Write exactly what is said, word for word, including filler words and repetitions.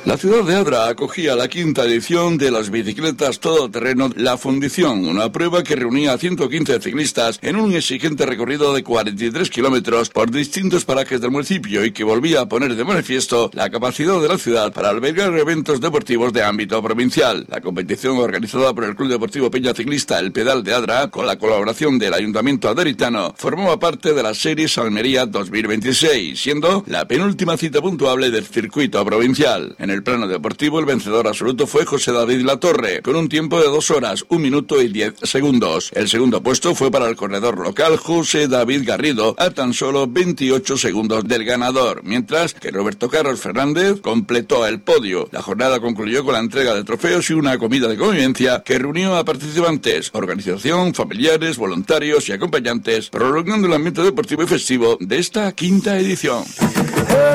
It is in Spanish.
La ciudad de Adra acogía la quinta edición de las bicicletas todoterreno La Fundición, una prueba que reunía a ciento quince ciclistas en un exigente recorrido de cuarenta y tres kilómetros por distintos parajes del municipio y que volvía a poner de manifiesto la capacidad de la ciudad para albergar eventos deportivos de ámbito provincial. La competición, organizada por el Club Deportivo Peña Ciclista El Pedal de Adra, con la colaboración del Ayuntamiento aderitano, formaba parte de la serie Salmería dos mil veintiséis, siendo la penúltima cita puntuable del circuito provincial. En el plano deportivo, el vencedor absoluto fue José David Latorre, con un tiempo de dos horas, un minuto y diez segundos. El segundo puesto fue para el corredor local José David Garrido, a tan solo veintiocho segundos del ganador, mientras que Roberto Carlos Fernández completó el podio. La jornada concluyó con la entrega de trofeos y una comida de convivencia que reunió a participantes, organización, familiares, voluntarios y acompañantes, prolongando el ambiente deportivo y festivo de esta quinta edición.